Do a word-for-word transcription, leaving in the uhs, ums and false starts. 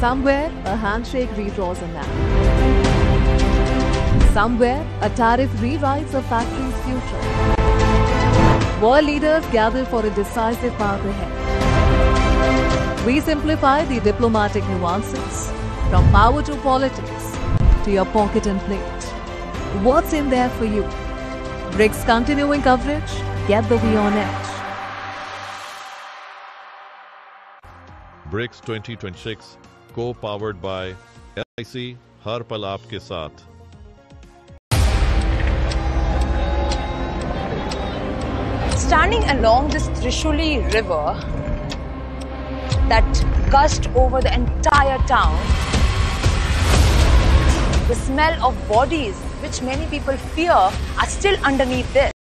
Somewhere, a handshake redraws a map. Somewhere, a tariff rewrites a factory's future. World leaders gather for a decisive path ahead. We simplify the diplomatic nuances, from power to politics, to your pocket and plate. What's in there for you? BRICS continuing coverage. Get the V on edge. BRICS twenty twenty-six, co-powered by L I C, हर पल आपके साथ. Standing along this Trishuli river that gushed over the entire town, the smell of bodies, which many people fear, are still underneath this.